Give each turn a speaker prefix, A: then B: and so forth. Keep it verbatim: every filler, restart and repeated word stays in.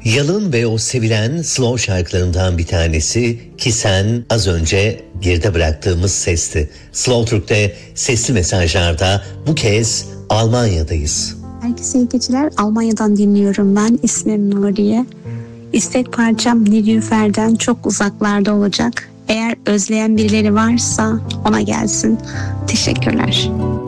A: Yalın ve o sevilen slow şarkılarından bir tanesi ki sen az önce geride bıraktığımız sesti. Slow Türk'te sesli mesajlarda bu kez Almanya'dayız.
B: Herkese iyi geceler. Almanya'dan dinliyorum ben. İsmim Nuriye. İstek parçam Nilüfer'den Çok Uzaklarda olacak. Eğer özleyen birileri varsa ona gelsin. Teşekkürler.